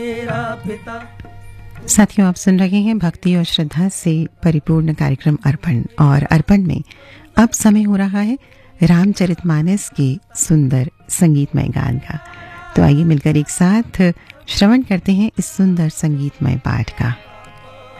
साथियों, आप सुन रहे हैं भक्ति और श्रद्धा से परिपूर्ण कार्यक्रम अर्पण, और अर्पण में अब समय हो रहा है रामचरितमानस के सुंदर संगीतमय गान का। तो आइए मिलकर एक साथ श्रवण करते हैं इस सुंदर संगीतमय पाठ का।